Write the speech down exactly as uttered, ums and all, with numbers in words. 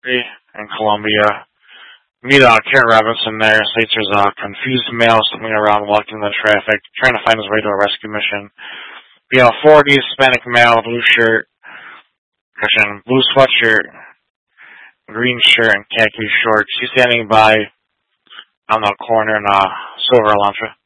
in Columbia. Meet uh, Karen Robinson there. States there's a confused male swimming around walking in the traffic, trying to find his way to a rescue mission. We have a forty Hispanic male, blue shirt, question, blue sweatshirt, green shirt, and khaki shorts. He's standing by on the corner in a silver Elantra.